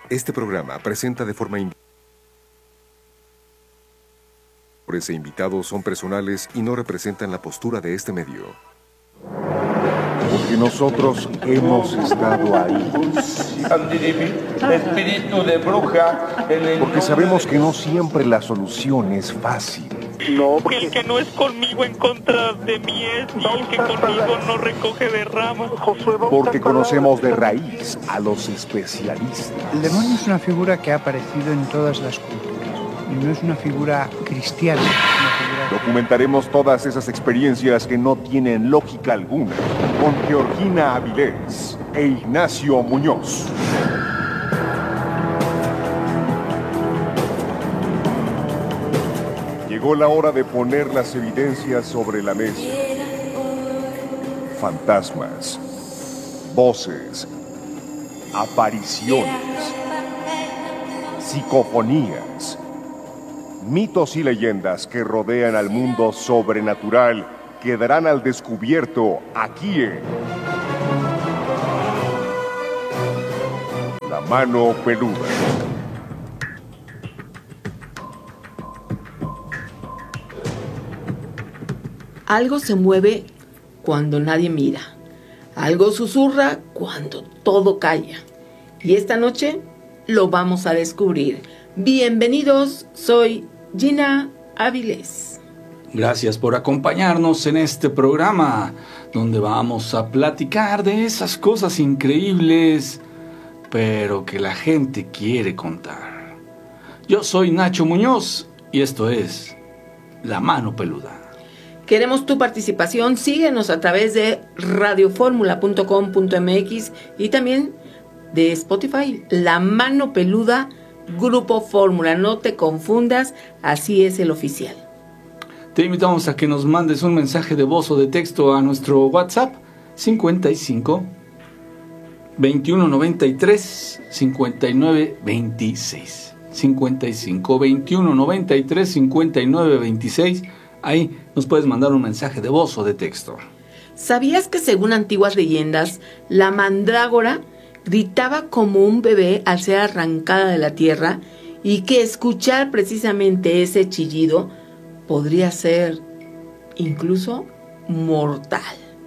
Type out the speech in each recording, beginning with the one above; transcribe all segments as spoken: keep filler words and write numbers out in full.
Este programa presenta de forma in- e invitados son personales y no representan la postura de este medio. Porque nosotros hemos estado ahí. Espíritu de bruja. Porque sabemos que no siempre la solución es fácil. No, porque el que no es conmigo en contra de mí es, y el que conmigo no recoge de ramas. Porque conocemos de raíz a los especialistas. El demonio es una figura que ha aparecido en todas las culturas. Y no es una figura cristiana. Es una figura... Documentaremos todas esas experiencias que no tienen lógica alguna con Georgina Avilés e Ignacio Muñoz. Llegó la hora de poner las evidencias sobre la mesa. Fantasmas, voces, apariciones, psicofonías, mitos y leyendas que rodean al mundo sobrenatural quedarán al descubierto aquí en La Mano Peluda. Algo se mueve cuando nadie mira. Algo susurra cuando todo calla. Y esta noche lo vamos a descubrir. Bienvenidos, soy Gina Avilés. Gracias por acompañarnos en este programa, donde vamos a platicar de esas cosas increíbles, pero que la gente quiere contar. Yo soy Nacho Muñoz y esto es La Mano Peluda. Queremos tu participación, síguenos a través de radio fórmula punto com punto m x y también de Spotify, La Mano Peluda, Grupo Fórmula. No te confundas, así es el oficial. Te invitamos a que nos mandes un mensaje de voz o de texto a nuestro WhatsApp cincuenta y cinco, veintiuno noventa y tres, cincuenta y nueve veintiséis. cincuenta y cinco, veintiuno noventa y tres, cincuenta y nueve veintiséis. Ahí nos puedes mandar un mensaje de voz o de texto. ¿Sabías que según antiguas leyendas, la mandrágora gritaba como un bebé al ser arrancada de la tierra y que escuchar precisamente ese chillido podría ser incluso mortal?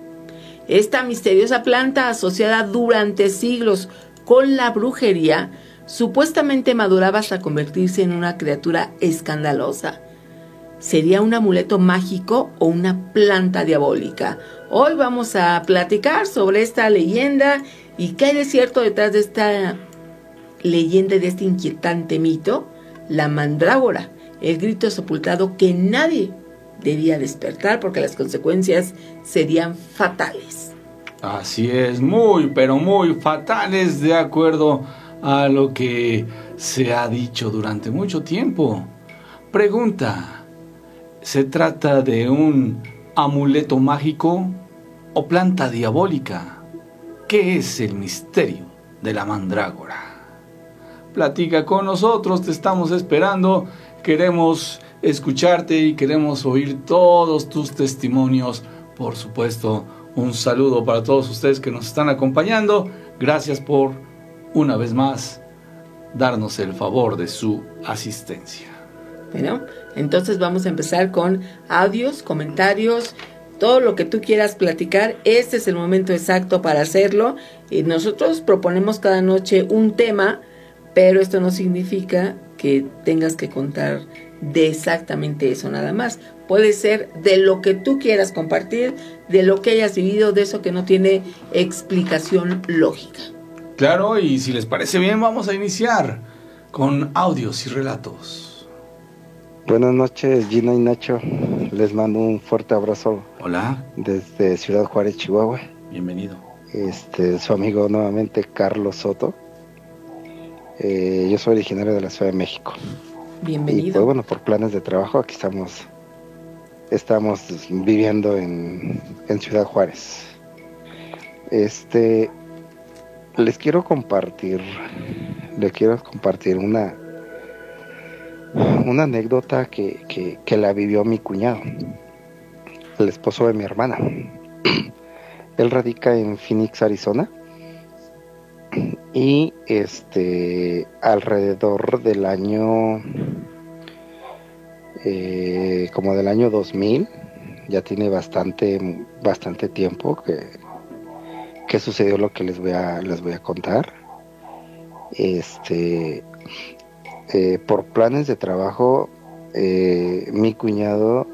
Esta misteriosa planta, asociada durante siglos con la brujería, supuestamente maduraba hasta convertirse en una criatura escandalosa. ¿Sería un amuleto mágico o una planta diabólica? Hoy vamos a platicar sobre esta leyenda y qué hay de cierto detrás de esta leyenda y de este inquietante mito, la mandrágora, el grito sepultado que nadie debía despertar porque las consecuencias serían fatales. Así es, muy, pero muy fatales, de acuerdo a lo que se ha dicho durante mucho tiempo. Pregunta: ¿se trata de un amuleto mágico o planta diabólica? ¿Qué es el misterio de la mandrágora? Platica con nosotros, te estamos esperando. Queremos escucharte y queremos oír todos tus testimonios. Por supuesto, un saludo para todos ustedes que nos están acompañando. Gracias por, una vez más, darnos el favor de su asistencia. Bueno, entonces vamos a empezar con audios, comentarios, todo lo que tú quieras platicar. Este es el momento exacto para hacerlo. Y nosotros proponemos cada noche un tema, pero esto no significa que tengas que contar de exactamente eso nada más. Puede ser de lo que tú quieras compartir, de lo que hayas vivido, de eso que no tiene explicación lógica. Claro, y si les parece bien, vamos a iniciar con audios y relatos. Buenas noches, Gina y Nacho. Les mando un fuerte abrazo. Hola. Desde Ciudad Juárez, Chihuahua. Bienvenido. Este, su amigo nuevamente, Carlos Soto. Eh, yo soy originario de la Ciudad de México. Bienvenido. Y pues bueno, por planes de trabajo aquí estamos, estamos viviendo en, en Ciudad Juárez. Este, les quiero compartir, les quiero compartir una Una anécdota que, que, que la vivió mi cuñado, el esposo de mi hermana. Él radica en Phoenix, Arizona. Y este alrededor del año eh, como del año dos mil, ya tiene bastante bastante tiempo que, que sucedió lo que les voy a les voy a contar. Este eh, por planes de trabajo, eh, mi cuñado,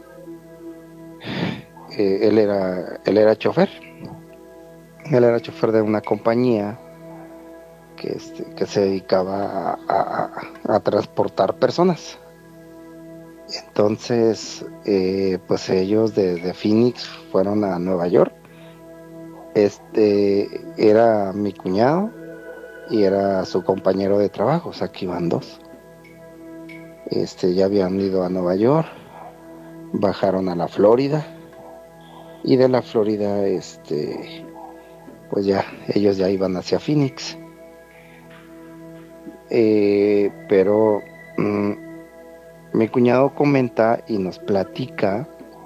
eh, él era él era chofer. Él era chofer de una compañía que, este, que se dedicaba a, a, a transportar personas. Entonces, eh, pues ellos de, de Phoenix fueron a Nueva York. Este era mi cuñado y era su compañero de trabajo, o sea, que iban dos. Este, ya habían ido a Nueva York, bajaron a la Florida, y de la Florida, este, pues ya, ellos ya iban hacia Phoenix. Eh, pero mmm, mi cuñado comenta y nos platica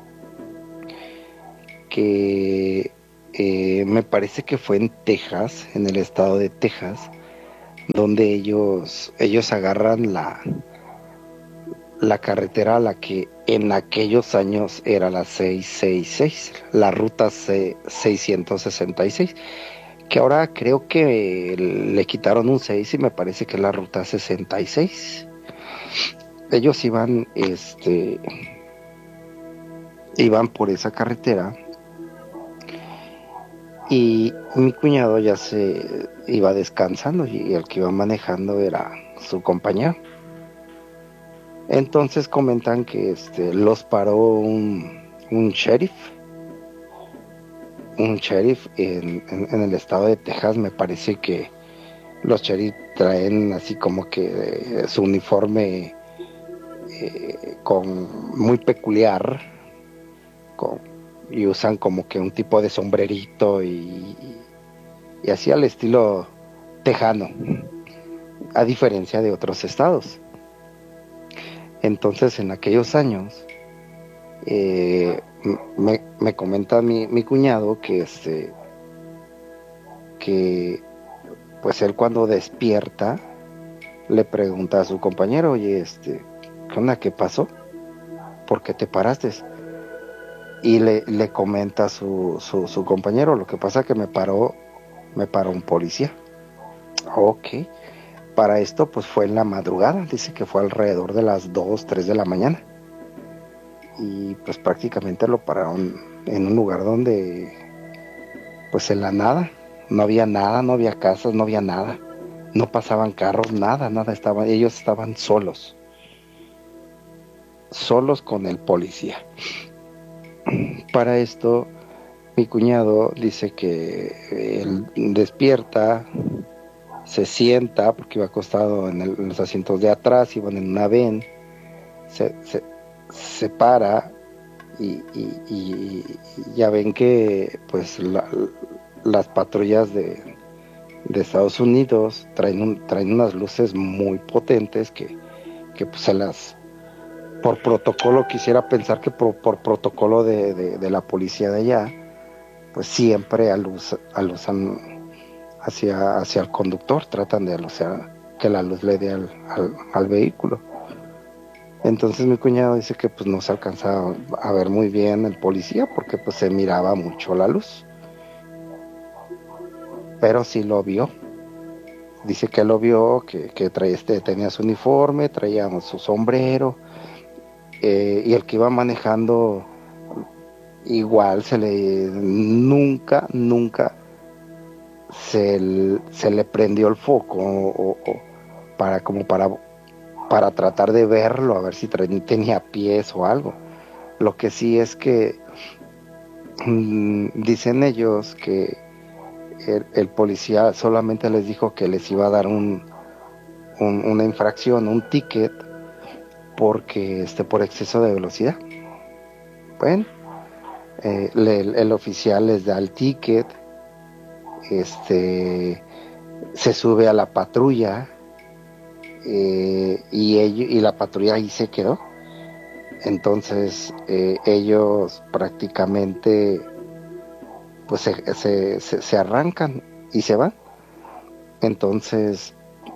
que eh, me parece que fue en Texas, en el estado de Texas, donde ellos ellos agarran la la carretera a la que en aquellos años era la seiscientos sesenta y seis, la ruta seiscientos sesenta y seis, que ahora creo que le quitaron un seis y me parece que es la ruta sesenta y seis. Ellos iban, este, iban por esa carretera y mi cuñado ya se iba descansando y el que iba manejando era su compañero. Entonces comentan que este, los paró un, un sheriff, un sheriff en, en, en el estado de Texas. Me parece que los sheriff traen así como que eh, su uniforme eh, con muy peculiar, con, y usan como que un tipo de sombrerito y, y así al estilo tejano, a diferencia de otros estados. Entonces, en aquellos años, eh, me, me comenta mi, mi cuñado que este, que pues él cuando despierta le pregunta a su compañero, oye, este, ¿qué onda? ¿Qué pasó? ¿Por qué te paraste? Y le, le comenta su, su, su compañero, lo que pasa es que me paró, me paró un policía. Ok. Para esto pues fue en la madrugada, dice que fue alrededor de las dos, tres de la mañana. Y pues prácticamente lo pararon en un lugar donde pues en la nada, no había nada, no había casas, no había nada, no pasaban carros, nada, nada, estaban, ellos estaban solos, solos con el policía. Para esto mi cuñado dice que él despierta, se sienta, porque iba acostado en, el, en los asientos de atrás, iban en una van, se, se, se para y, y, y ya ven que pues la, las patrullas de, de Estados Unidos traen, un, traen unas luces muy potentes que, que pues se las, por protocolo, quisiera pensar que por, por protocolo de, de, de la policía de allá, pues siempre aluz, alusan hacia, hacia el conductor, tratan de aluciar, que la luz le dé al, al, al vehículo. Entonces mi cuñado dice que pues no se alcanzaba a ver muy bien el policía porque pues se miraba mucho la luz, pero sí lo vio. Dice que lo vio, que, que traía este, tenía su uniforme, traía su sombrero, eh, y el que iba manejando igual se le nunca nunca Se, se le prendió el foco o, o, para como para para tratar de verlo, a ver si tenía pies o algo. Lo que sí es que mmm, dicen ellos que el, el policía solamente les dijo que les iba a dar un, un una infracción, un ticket, porque este por exceso de velocidad. Bueno, eh, le, el oficial les da el ticket. Este se sube a la patrulla, eh, y ellos, y la patrulla ahí se quedó. Entonces eh, ellos prácticamente pues se, se, se, se arrancan y se van. Entonces,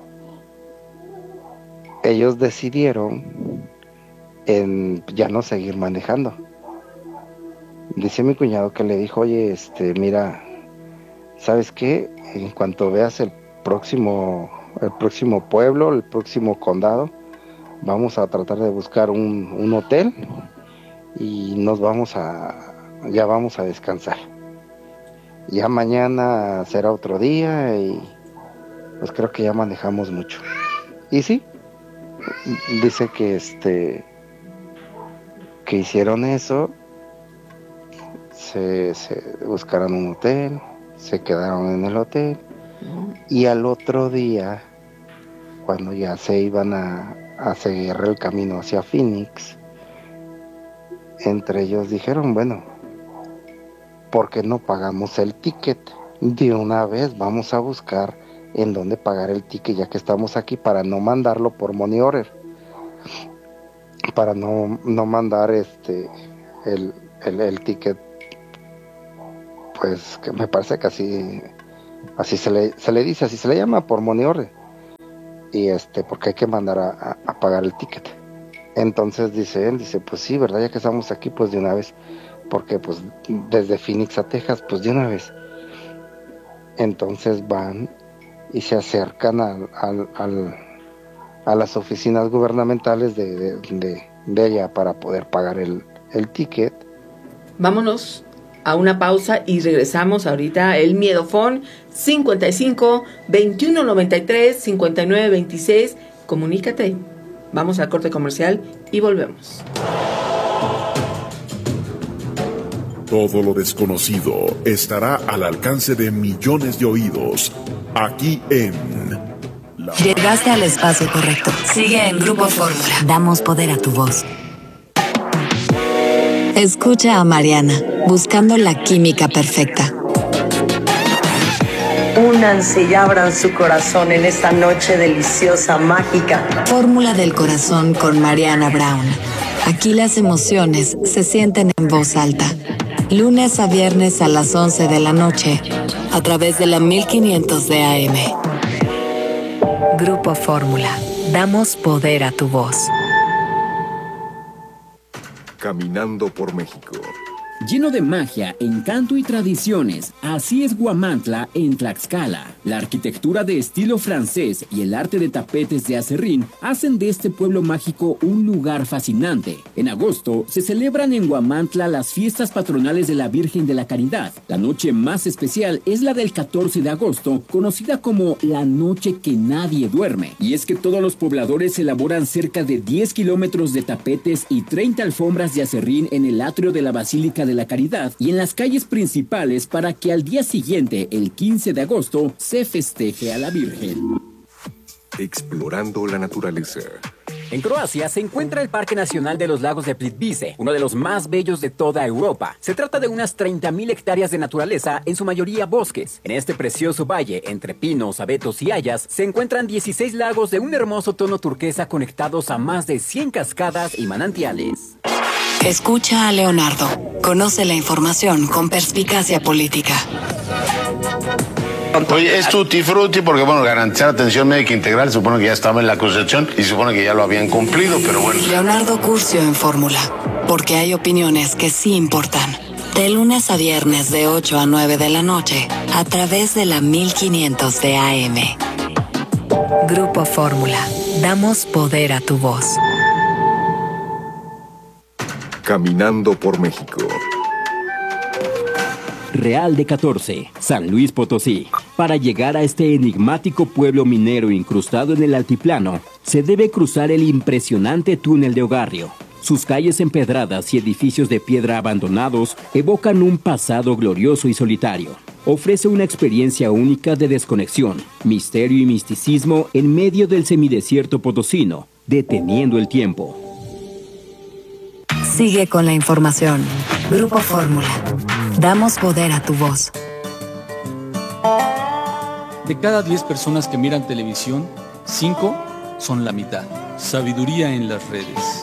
ellos decidieron en ya no seguir manejando. Dice mi cuñado que le dijo, oye, este, mira, ¿sabes qué? En cuanto veas el próximo, el próximo pueblo, el próximo condado, vamos a tratar de buscar un, un hotel y nos vamos a, ya vamos a descansar. Ya mañana será otro día y pues creo que ya manejamos mucho. Y sí, dice que este, que hicieron eso. Se, se buscaron un hotel, se quedaron en el hotel y al otro día, cuando ya se iban a, a seguir el camino hacia Phoenix, entre ellos dijeron, bueno, ¿por qué no pagamos el ticket? De una vez vamos a buscar en dónde pagar el ticket ya que estamos aquí para no mandarlo por money order, para no, no mandar este el, el, el ticket, pues que me parece que así así se le se le dice, así se le llama, por money order, y este porque hay que mandar a, a, a pagar el ticket. Entonces dice él, dice, pues sí, verdad, ya que estamos aquí, pues de una vez, porque pues desde Phoenix a Texas, pues de una vez. Entonces van y se acercan al, al, al a las oficinas gubernamentales de, de, de, de allá para poder pagar el, el ticket. Vámonos a una pausa y regresamos ahorita. El Miedofón cincuenta y cinco, veintiuno noventa y tres, cincuenta y nueve veintiséis. Comunícate. Vamos al corte comercial y volvemos. Todo lo desconocido estará al alcance de millones de oídos. Aquí en... La... Llegaste al espacio correcto. Sigue en Grupo Fórmula. Damos poder a tu voz. Escucha a Mariana, buscando la química perfecta. Únanse y abran su corazón en esta noche deliciosa, mágica. Fórmula del corazón con Mariana Brown. Aquí las emociones se sienten en voz alta. Lunes a viernes a las once de la noche, a través de la mil quinientos de A M. Grupo Fórmula. Damos poder a tu voz. Caminando por México. Lleno de magia, encanto y tradiciones, así es Huamantla en Tlaxcala. La arquitectura de estilo francés y el arte de tapetes de acerrín hacen de este pueblo mágico un lugar fascinante. En agosto se celebran en Huamantla las fiestas patronales de la Virgen de la Caridad. La noche más especial es la del catorce de agosto, conocida como la noche que nadie duerme. Y es que todos los pobladores elaboran cerca de diez kilómetros de tapetes y treinta alfombras de acerrín en el atrio de la Basílica de la Caridad y en las calles principales para que al día siguiente, el quince de agosto, se festeje a la Virgen. Explorando la naturaleza. En Croacia se encuentra el Parque Nacional de los Lagos de Plitvice, uno de los más bellos de toda Europa. Se trata de unas treinta mil hectáreas de naturaleza, en su mayoría bosques. En este precioso valle, entre pinos, abetos y hayas, se encuentran dieciséis lagos de un hermoso tono turquesa conectados a más de cien cascadas y manantiales. Escucha a Leonardo. Conoce la información con perspicacia política. Oye, es tutti frutti porque, bueno, garantizar atención médica integral, se supone que ya estaba en la Constitución y se supone que ya lo habían cumplido, pero bueno. Leonardo Curcio en Fórmula, porque hay opiniones que sí importan. De lunes a viernes de ocho a nueve de la noche, a través de la mil quinientos de A M. Grupo Fórmula. Damos poder a tu voz. Caminando por México. Real de catorce, San Luis Potosí. Para llegar a este enigmático pueblo minero incrustado en el altiplano, se debe cruzar el impresionante túnel de Ogarrio. Sus calles empedradas y edificios de piedra abandonados evocan un pasado glorioso y solitario. Ofrece una experiencia única de desconexión, misterio y misticismo en medio del semidesierto potosino, deteniendo el tiempo. Sigue con la información. Grupo Fórmula. Damos poder a tu voz. De cada diez personas que miran televisión, cinco son la mitad. Sabiduría en las redes.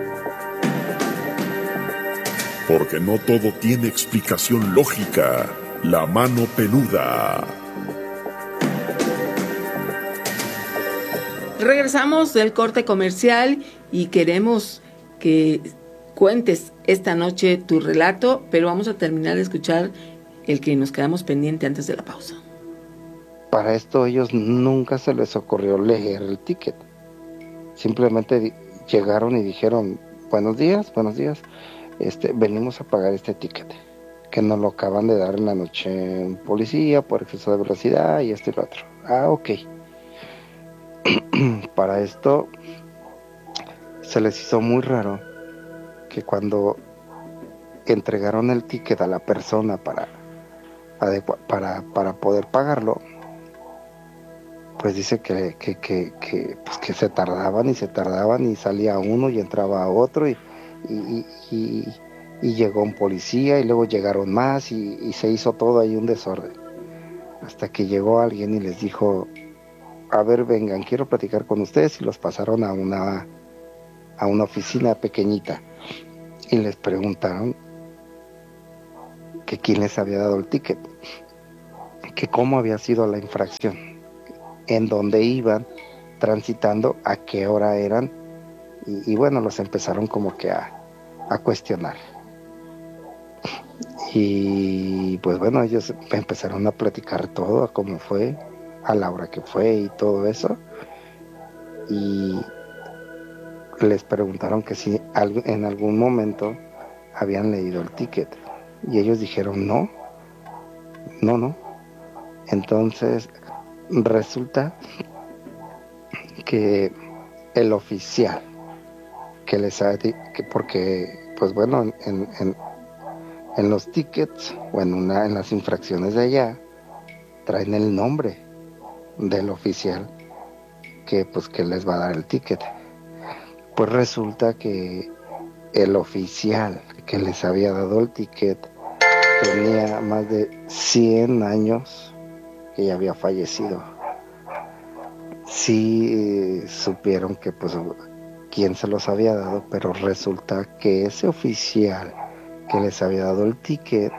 Porque no todo tiene explicación lógica. La Mano Peluda. Regresamos del corte comercial y queremos que cuentes esta noche tu relato, pero vamos a terminar de escuchar el que nos quedamos pendiente antes de la pausa. Para esto ellos nunca se les ocurrió leer el ticket. Simplemente di- llegaron y dijeron, buenos días, buenos días, este, venimos a pagar este ticket, que nos lo acaban de dar en la noche un policía por exceso de velocidad y esto y lo otro. Ah, ok. Para esto se les hizo muy raro que cuando entregaron el ticket a la persona para, adecua- para, para poder pagarlo, pues dice que, que, que, que, pues que se tardaban y se tardaban y salía uno y entraba otro y, y, y, y llegó un policía y luego llegaron más y, y se hizo todo ahí un desorden. Hasta que llegó alguien y les dijo, a ver, vengan, quiero platicar con ustedes, y los pasaron a una, a una oficina pequeñita y les preguntaron que quién les había dado el ticket, que cómo había sido la infracción, en dónde iban transitando, a qué hora eran, y, y bueno, los empezaron como que a, a cuestionar. Y pues bueno, ellos empezaron a platicar todo, a cómo fue, a la hora que fue y todo eso, y les preguntaron que si al- en algún momento habían leído el ticket, y ellos dijeron no, no, no. Entonces resulta que el oficial que les ha di- que porque pues bueno, en, en, en los tickets o en una en las infracciones de allá traen el nombre del oficial que pues que les va a dar el ticket. Pues resulta que el oficial que les había dado el ticket tenía más de cien años que ya había fallecido. Sí, eh, supieron que pues quién se los había dado, pero resulta que ese oficial que les había dado el ticket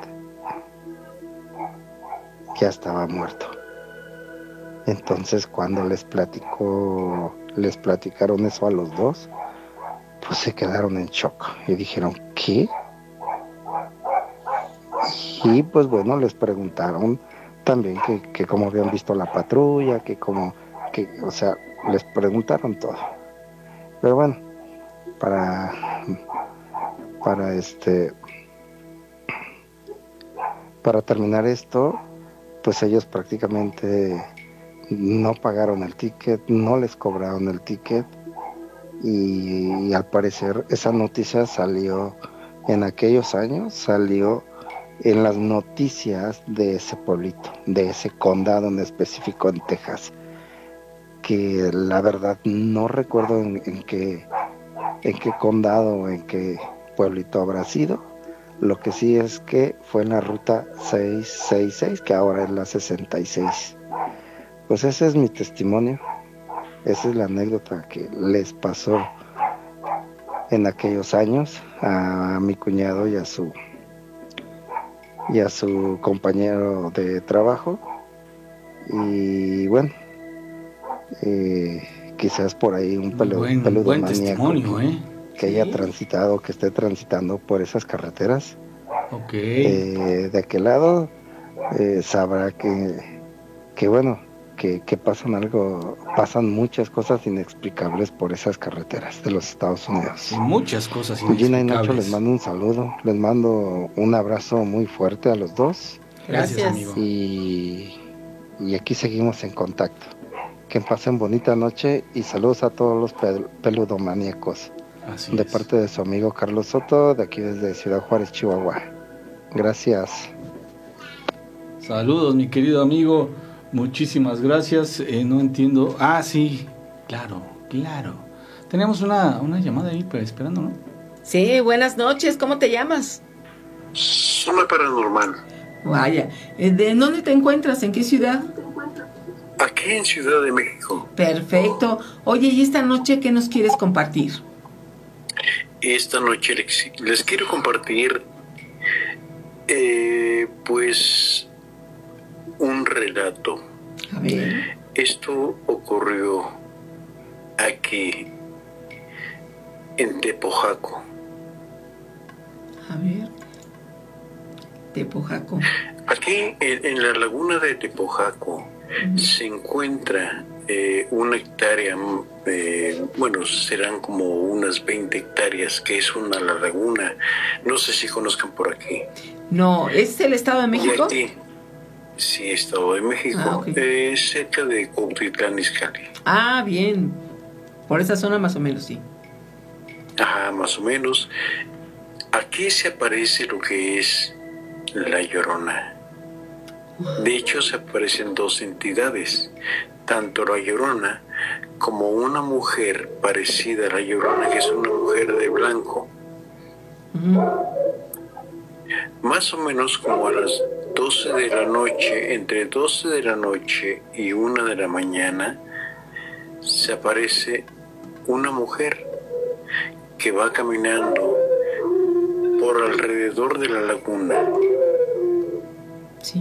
ya estaba muerto. Entonces cuando les platicó, les platicaron eso a los dos, pues se quedaron en shock y dijeron, ¿qué? Y pues bueno, les preguntaron también que, que cómo habían visto la patrulla, que cómo, que, o sea, les preguntaron todo. Pero bueno, para, para este, para terminar esto, pues ellos prácticamente no pagaron el ticket, no les cobraron el ticket, y, y al parecer esa noticia salió en aquellos años, salió en las noticias de ese pueblito, de ese condado en específico en Texas, que la verdad no recuerdo en, en qué en qué condado, en qué pueblito habrá sido. Lo que sí es que fue en la ruta seiscientos sesenta y seis, que ahora es la sesenta y seis. Pues ese es mi testimonio, esa es la anécdota que les pasó en aquellos años a mi cuñado y a su y a su compañero de trabajo. Y bueno, eh, quizás por ahí un pelu, Buen, peludo buen maníaco testimonio, ¿eh? que Sí. haya transitado, que esté transitando por esas carreteras, Ok. eh, de aquel lado, eh, sabrá que, que bueno, que, que pasan algo, pasan muchas cosas inexplicables por esas carreteras de los Estados Unidos. Y muchas cosas Gina y Nacho, inexplicables. les mando un saludo, les mando un abrazo muy fuerte a los dos. Gracias, amigo. Y, y aquí seguimos en contacto. Que pasen bonita noche y saludos a todos los pel- peludomaníacos. Así de es. parte de su amigo Carlos Soto, de aquí desde Ciudad Juárez, Chihuahua. Gracias. Saludos, mi querido amigo. Muchísimas gracias. Eh, no entiendo. Ah, sí. Claro, claro. Tenemos una, una llamada ahí, pero esperando, ¿no? Sí, buenas noches, ¿cómo te llamas? Zona Paranormal. Vaya, eh, ¿de dónde te encuentras? ¿En qué ciudad? Aquí en Ciudad de México. Perfecto. Oye, ¿y esta noche qué nos quieres compartir? Esta noche les, les quiero compartir, eh, pues, un relato. A ver. Esto ocurrió aquí, en Tepojaco. A ver. Tepojaco. Aquí, en, en la laguna de Tepojaco, uh-huh. se encuentra eh, una hectárea, eh, bueno, serán como unas veinte hectáreas, que es una laguna. No sé si conozcan por aquí. No, ¿es el Estado de México? Y aquí, sí, Estado de México, ah, okay. eh, cerca de Cuautitlán Izcalli. Ah, bien. Por esa zona más o menos, sí. Ajá, más o menos. Aquí se aparece lo que es la Llorona. De hecho, se aparecen dos entidades, tanto la Llorona como una mujer parecida a la Llorona, que es una mujer de blanco. Uh-huh. Más o menos como a las doce de la noche, entre doce de la noche y una de la mañana, se aparece una mujer que va caminando por alrededor de la laguna. Sí.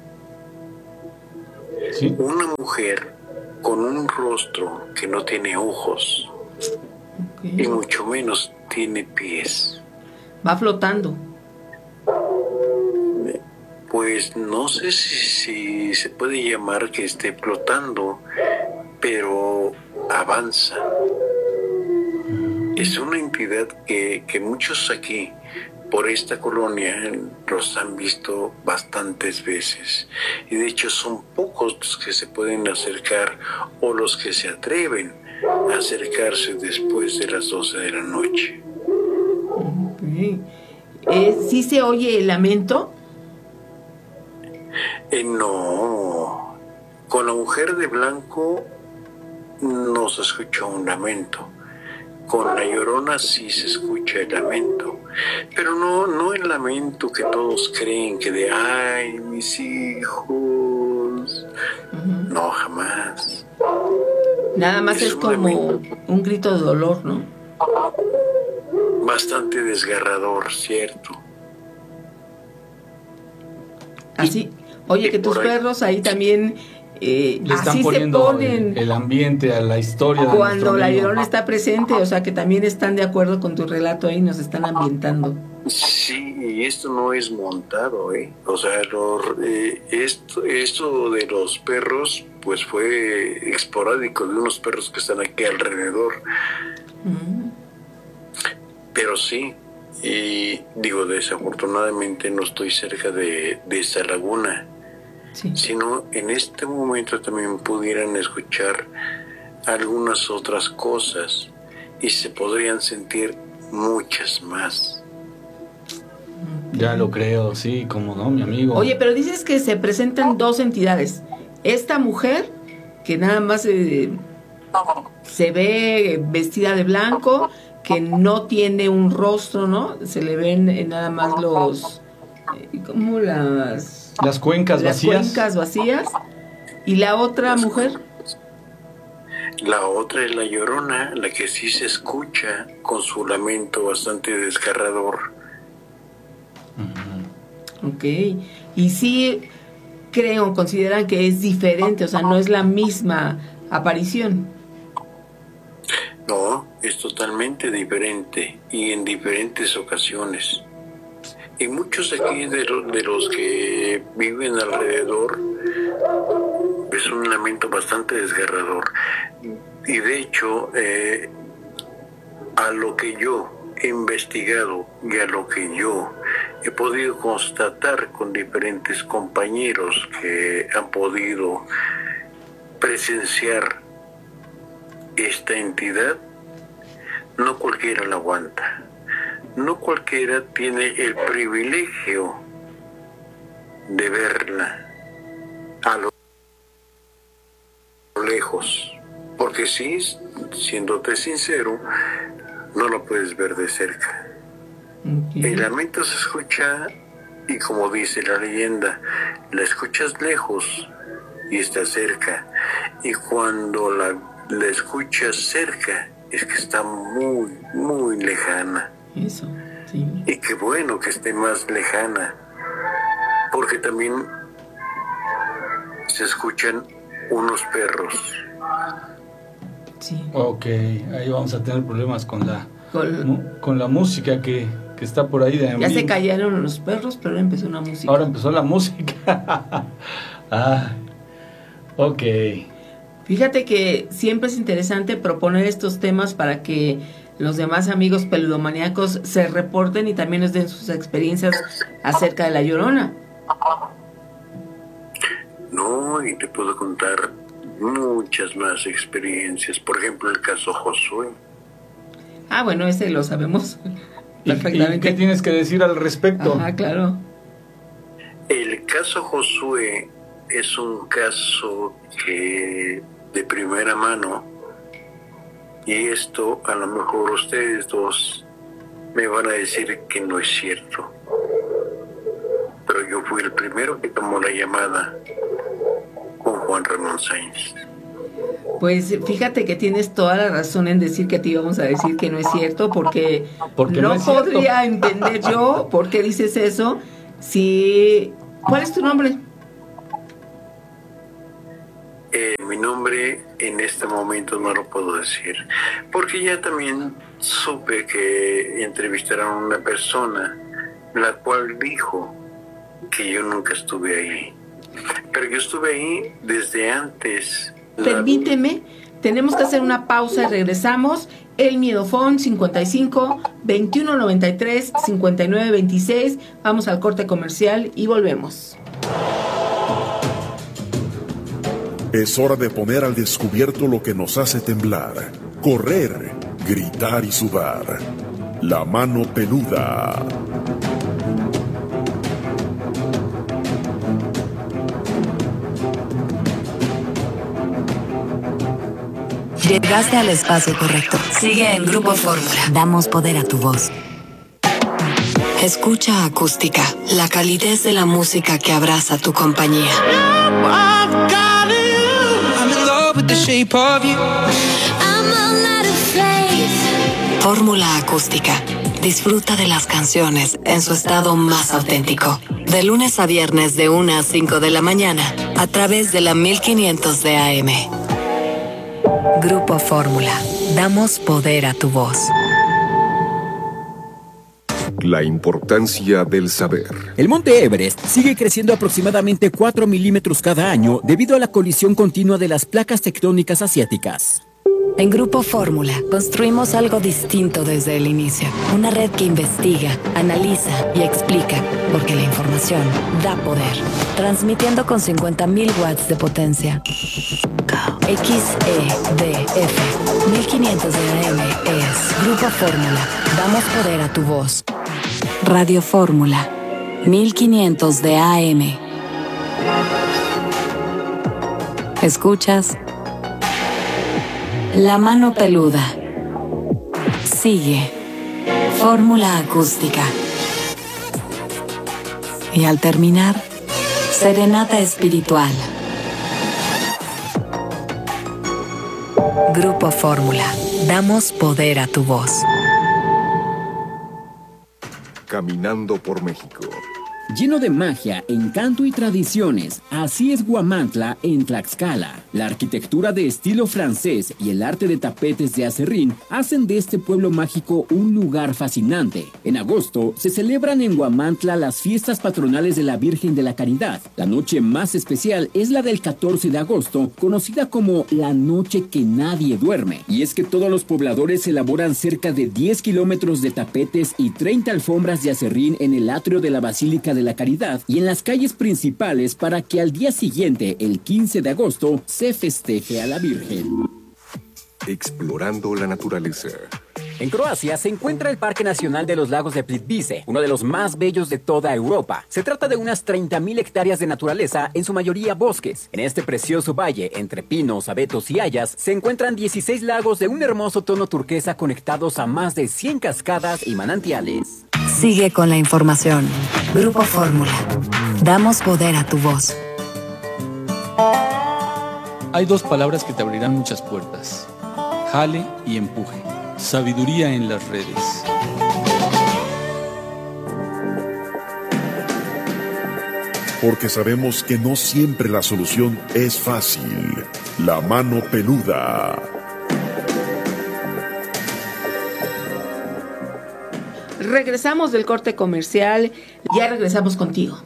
¿Sí? Una mujer con un rostro que no tiene ojos, okay. y mucho menos tiene pies. Va flotando. Pues no sé si, si se puede llamar que esté flotando, pero avanza. Es una entidad que, que muchos aquí, por esta colonia, los han visto bastantes veces. Y de hecho son pocos los que se pueden acercar o los que se atreven a acercarse después de las doce de la noche. Okay. Eh, ¿Sí se oye el lamento? Eh, no. Con la mujer de blanco no se escuchó un lamento. Con la Llorona sí se escucha el lamento, pero no, no el lamento que todos creen que de ¡ay, mis hijos! Uh-huh. No, jamás. Nada más es, es un como lamento. Un grito de dolor, ¿no? Bastante desgarrador, cierto. Así, oye, que tus perros ahí también... Eh, Le están así poniendo se ponen el, el ambiente a la historia cuando de la amigo. Llorona está presente, o sea que también están de acuerdo con tu relato ahí, nos están ambientando. Sí, y esto no es montado, ¿eh? O sea, lo, eh, esto, esto de los perros, pues fue esporádico de unos perros que están aquí alrededor. Mm. Pero sí, y digo, desafortunadamente no estoy cerca de, de esa laguna. Sí. Sino en este momento también pudieran escuchar algunas otras cosas y se podrían sentir muchas más. Ya lo creo, sí, como no, mi amigo. Oye, pero dices que se presentan dos entidades. Esta mujer, que nada más eh, se ve vestida de blanco, que no tiene un rostro, ¿no? Se le ven eh, nada más los... Eh, como las... Las cuencas las vacías. Las cuencas vacías. ¿Y la otra mujer? La otra es la Llorona, la que sí se escucha con su lamento bastante desgarrador. Uh-huh. Ok. Y sí creo, consideran que es diferente, o sea, no es la misma aparición. No, es totalmente diferente y en diferentes ocasiones. Y muchos aquí de, lo, de los que viven alrededor es un lamento bastante desgarrador. Y de hecho, eh, a lo que yo he investigado y a lo que yo he podido constatar con diferentes compañeros que han podido presenciar esta entidad, no cualquiera la aguanta. No cualquiera tiene el privilegio de verla a lo lejos, porque sí, siéndote sincero, no lo puedes ver de cerca. Okay. El lamento se escucha y, como dice la leyenda, la escuchas lejos y está cerca, y cuando la, la escuchas cerca es que está muy, muy lejana. Eso, sí. Y qué bueno que esté más lejana, porque también se escuchan unos perros. Sí. Ok, ahí vamos a tener problemas con la, Con- mu- con la música que, que está por ahí. De Ya se ambiente. callaron los perros, pero ahora empezó una música. Ahora empezó la música. Ah, ok. Fíjate que siempre es interesante proponer estos temas para que los demás amigos peludomaníacos se reporten y también nos den sus experiencias acerca de La Llorona. No, y te puedo contar muchas más experiencias. Por ejemplo, el caso Josué. Ah, bueno, ese lo sabemos ¿Y, y qué tienes que decir al respecto? Ajá, claro. El caso Josué es un caso que de primera mano, y esto a lo mejor ustedes dos me van a decir que no es cierto, pero yo fui el primero que tomó la llamada con Juan Ramón Sáenz. Pues fíjate que tienes toda la razón en decir que te íbamos a decir que no es cierto, porque, Porque no, no es cierto. podría entender yo por qué dices eso. Si, ¿cuál es tu nombre? Eh, mi nombre en este momento no lo puedo decir, porque ya también supe que entrevistaron a una persona, la cual dijo que yo nunca estuve ahí. Pero yo estuve ahí desde antes. Permíteme, tenemos que hacer una pausa y regresamos. El Miedofón cincuenta y cinco, veintiuno noventa y tres, cincuenta y nueve veintiséis. Vamos al corte comercial y volvemos. Es hora de poner al descubierto lo que nos hace temblar, correr, gritar y sudar. La mano peluda. Llegaste al espacio correcto. Sigue en Grupo Fórmula. Damos poder a tu voz. Escucha Acústica, la calidez de la música que abraza tu compañía. Fórmula Acústica. Disfruta de las canciones en su estado más auténtico. De lunes a viernes de una a cinco de la mañana, a través de la mil quinientos de A M. Grupo Fórmula. Damos poder a tu voz. La importancia del saber. El monte Everest sigue creciendo aproximadamente cuatro milímetros cada año debido a la colisión continua de las placas tectónicas asiáticas. En Grupo Fórmula construimos algo distinto desde el inicio. Una red que investiga, analiza y explica, porque la información da poder. Transmitiendo con cincuenta mil watts de potencia. X E D F mil quinientos de A M es Grupo Fórmula. Damos poder a tu voz. Radio Fórmula mil quinientos de A M. ¿Escuchas? La mano peluda. Sigue. Fórmula acústica. Y al terminar, serenata espiritual. Grupo Fórmula. Damos poder a tu voz. Caminando por México. Lleno de magia, encanto y tradiciones, así es Huamantla en Tlaxcala. La arquitectura de estilo francés y el arte de tapetes de acerrín hacen de este pueblo mágico un lugar fascinante. En agosto se celebran en Huamantla las fiestas patronales de la Virgen de la Caridad. La noche más especial es la del catorce de agosto, conocida como la noche que nadie duerme. Y es que todos los pobladores elaboran cerca de diez kilómetros de tapetes y treinta alfombras de acerrín en el atrio de la Basílica de la Caridad y en las calles principales para que al día siguiente, el quince de agosto, se festeje a la Virgen. Explorando la naturaleza. En Croacia se encuentra el Parque Nacional de los Lagos de Plitvice, uno de los más bellos de toda Europa. Se trata de unas treinta mil hectáreas de naturaleza, en su mayoría bosques. En este precioso valle, entre pinos, abetos y hayas, se encuentran dieciséis lagos de un hermoso tono turquesa conectados a más de cien cascadas y manantiales. Sigue con la información. Grupo Fórmula. Damos poder a tu voz. Hay dos palabras que te abrirán muchas puertas: jale y empuje. Sabiduría en las redes. porque sabemos que no siempre la solución es fácil. La mano peluda. Regresamos del corte comercial, ya regresamos contigo.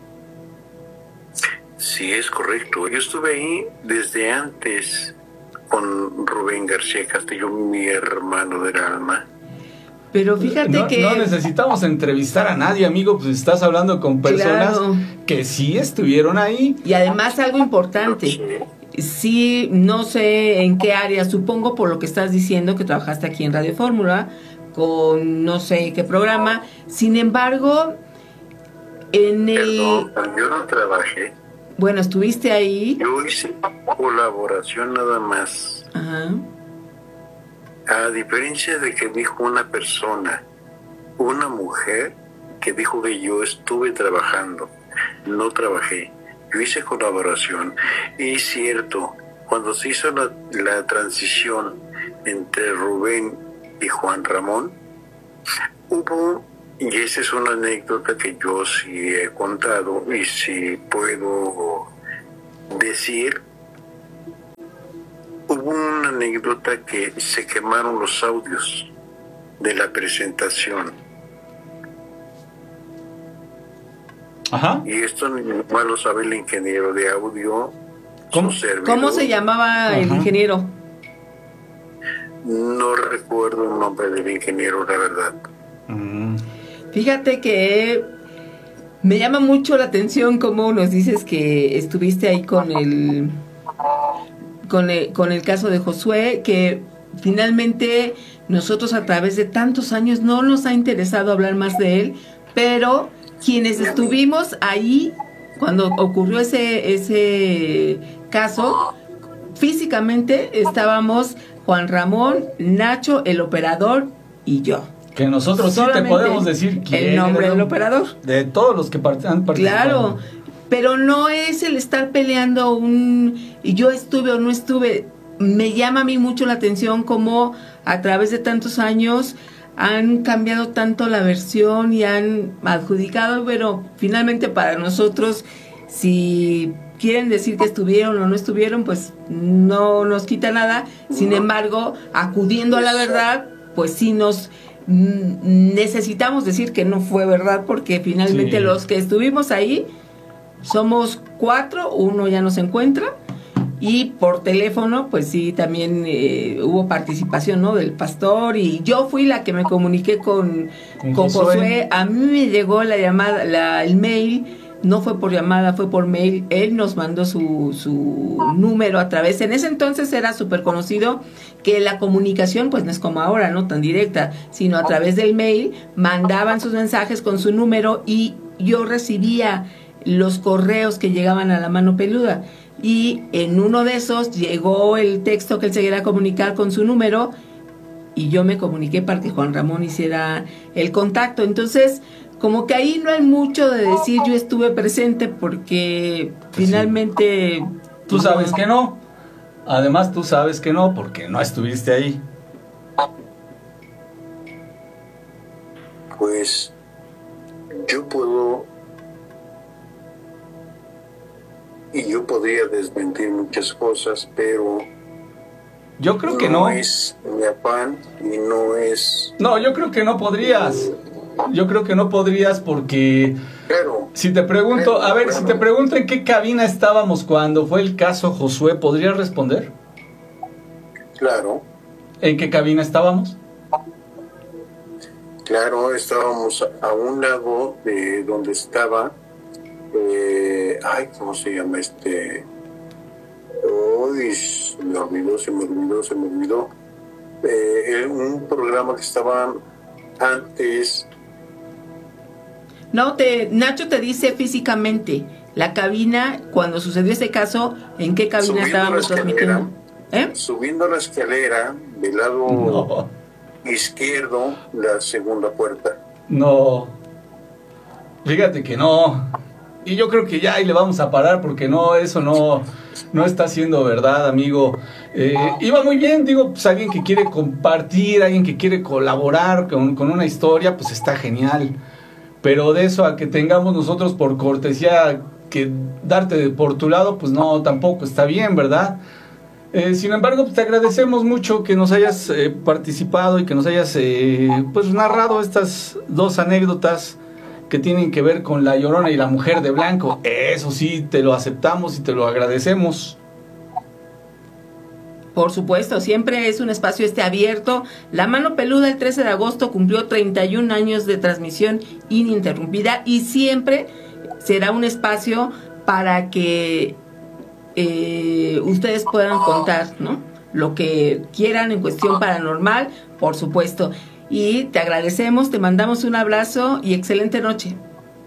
Sí, es correcto. Yo estuve ahí desde antes con Rubén García Castillo, mi hermano del alma. Pero fíjate no, que... No necesitamos entrevistar a nadie, amigo, pues estás hablando con personas claro. que sí estuvieron ahí. Y además algo importante, sí, no sé en qué área, supongo por lo que estás diciendo que trabajaste aquí en Radio Fórmula, con no sé qué programa, sin embargo, en el... Perdón, yo no trabajé. Bueno, estuviste ahí. Yo hice colaboración nada más. Ajá. A diferencia de que dijo una persona, una mujer, que dijo que yo estuve trabajando, no trabajé, yo hice colaboración. Y es cierto, cuando se hizo la, la transición entre Rubén y Juan Ramón, hubo, y esa es una anécdota que yo sí he contado y sí puedo decir, hubo una anécdota que se quemaron los audios de la presentación. Ajá. Y esto ni más lo sabe el ingeniero de audio. ¿Cómo, ¿Cómo se llamaba Ajá. el ingeniero? No recuerdo el nombre del ingeniero, la verdad. Mm. Fíjate que me llama mucho la atención cómo nos dices que estuviste ahí con el... Con el, con el caso de Josué, que finalmente nosotros a través de tantos años no nos ha interesado hablar más de él, pero quienes estuvimos ahí cuando ocurrió ese, ese caso, físicamente estábamos Juan Ramón, Nacho, el operador y yo. Que nosotros Solamente sí te podemos decir quién el nombre del operador. De todos los que part- han participado. Claro. Pero no es el estar peleando un y yo estuve o no estuve. Me llama a mí mucho la atención cómo a través de tantos años han cambiado tanto la versión y han adjudicado, pero finalmente para nosotros, si quieren decir que estuvieron o no estuvieron, pues no nos quita nada. Sin embargo, acudiendo a la verdad, pues sí nos necesitamos decir que no fue verdad, porque finalmente sí. los que estuvimos ahí somos cuatro, uno ya no se encuentra, y por teléfono, pues sí, también eh, hubo participación, ¿no?, del pastor, y yo fui la que me comuniqué con, con, con Josué. Josué. A mí me llegó la llamada, la, el mail, no fue por llamada, fue por mail, él nos mandó su, su número a través, en ese entonces era súper conocido que la comunicación, pues no es como ahora, no tan directa, sino a través del mail, mandaban sus mensajes con su número, y yo recibía los correos que llegaban a la mano peluda, y en uno de esos llegó el texto que él se quería comunicar con su número, y yo me comuniqué para que Juan Ramón hiciera el contacto. Entonces, como que ahí no hay mucho de decir yo estuve presente, porque pues finalmente... Sí. Tú sabes que no, además tú sabes que no, porque no estuviste ahí. Pues yo puedo... Y yo podría desmentir muchas cosas, pero... Yo creo que no. No es mi afán y no es... No, yo creo que no podrías. Yo creo que no podrías porque... Claro. Si te pregunto, a ver, si te pregunto en qué cabina estábamos cuando fue el caso Josué, ¿podrías responder? Claro. ¿En qué cabina estábamos? Claro, estábamos a un lado de donde estaba... Eh, ay, ¿cómo se llama este? Uy, se me olvidó, se me olvidó, se me olvidó. Eh, un programa que estaba antes. No, te, Nacho te dice físicamente la cabina, cuando sucedió ese caso, ¿en qué cabina subiendo estábamos transmitiendo? ¿Eh? Subiendo la escalera del lado no. izquierdo, la segunda puerta. No, fíjate que no. Y yo creo que ya ahí le vamos a parar, porque no, eso no, no está siendo verdad, amigo. Eh, iba muy bien, digo, pues alguien que quiere compartir, alguien que quiere colaborar con, con una historia, pues está genial. Pero de eso a que tengamos nosotros por cortesía que darte por tu lado, pues no, tampoco está bien, ¿verdad? Eh, sin embargo, pues te agradecemos mucho que nos hayas eh, participado y que nos hayas eh, pues narrado estas dos anécdotas que tienen que ver con La Llorona y la Mujer de Blanco. Eso sí, te lo aceptamos y te lo agradecemos. Por supuesto, siempre es un espacio este abierto. La Mano Peluda el trece de agosto cumplió treinta y un años de transmisión ininterrumpida y siempre será un espacio para que eh, ustedes puedan contar, ¿no?, lo que quieran en cuestión paranormal, por supuesto. Y te agradecemos, te mandamos un abrazo y excelente noche.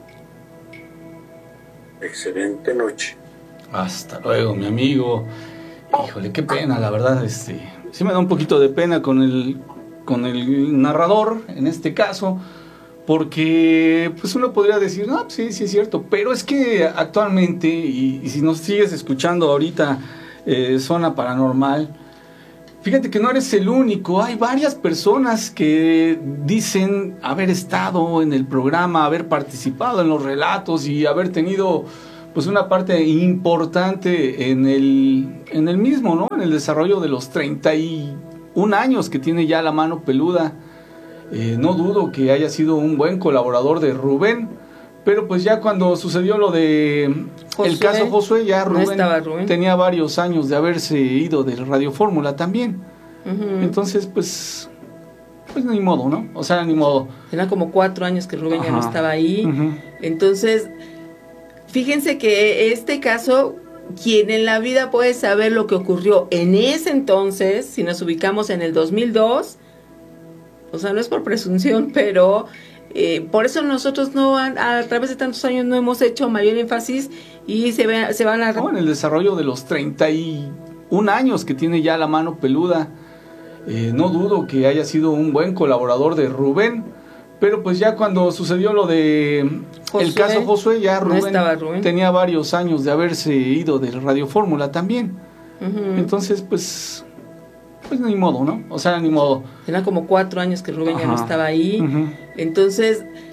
Excelente noche. Hasta luego, mi amigo. Híjole, qué pena, la verdad, este, sí me da un poquito de pena con el, con el narrador, en este caso, porque pues uno podría decir, no, sí, sí es cierto, pero es que actualmente, y, y si nos sigues escuchando ahorita, eh, Zona Paranormal, fíjate que no eres el único, hay varias personas que dicen haber estado en el programa, haber participado en los relatos y haber tenido pues una parte importante en el, en el mismo, ¿no? En el desarrollo de los treinta y un años que tiene ya La Mano Peluda. Eh, no dudo que haya sido un buen colaborador de Rubén, pero pues ya cuando sucedió lo de Josué, el caso Josué, ya Rubén, no estaba Rubén, tenía varios años de haberse ido de Radio Fórmula también. Uh-huh. Entonces, pues, pues ni modo, ¿no? O sea, ni modo. Eran como cuatro años que Rubén Ajá. ya no estaba ahí. Uh-huh. Entonces, fíjense que este caso, quien en la vida puede saber lo que ocurrió en ese entonces, si nos ubicamos en el dos mil dos, o sea, no es por presunción, pero eh, por eso nosotros no han, a través de tantos años no hemos hecho mayor énfasis y se, ve, se van a... No, en el desarrollo de los treinta y un años que tiene ya La Mano Peluda, eh, no dudo que haya sido un buen colaborador de Rubén, pero pues ya cuando sucedió lo de Josué, el caso Josué, ya Rubén, no estaba Rubén tenía varios años de haberse ido de Radio Fórmula también. Uh-huh. Entonces, pues... pues ni modo, ¿no? O sea, ni modo. Eran como cuatro años que Rubén Ajá. ya no estaba ahí. Uh-huh. Entonces,